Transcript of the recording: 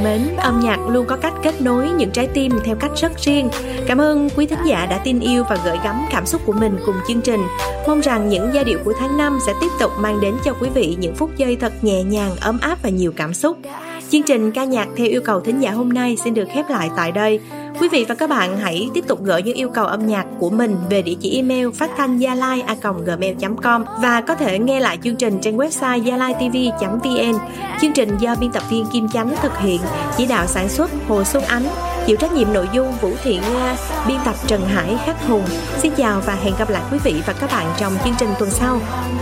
Mến, âm nhạc luôn có cách kết nối những trái tim theo cách rất riêng. Cảm ơn quý thính giả đã tin yêu và gửi gắm cảm xúc của mình cùng chương trình. Mong rằng những giai điệu của tháng 5 sẽ tiếp tục mang đến cho quý vị những phút giây thật nhẹ nhàng, ấm áp và nhiều cảm xúc. Chương trình ca nhạc theo yêu cầu thính giả hôm nay xin được khép lại tại đây. Quý vị và các bạn hãy tiếp tục gửi những yêu cầu âm nhạc của mình về địa chỉ email phatthangyalai@gmail.com và có thể nghe lại chương trình trên website yalaitv.vn. Chương trình do biên tập viên Kim Chánh thực hiện, chỉ đạo sản xuất Hồ Xuân Ánh, chịu trách nhiệm nội dung Vũ Thị Nga, biên tập Trần Hải, Khắc Hùng. Xin chào và hẹn gặp lại quý vị và các bạn trong chương trình tuần sau.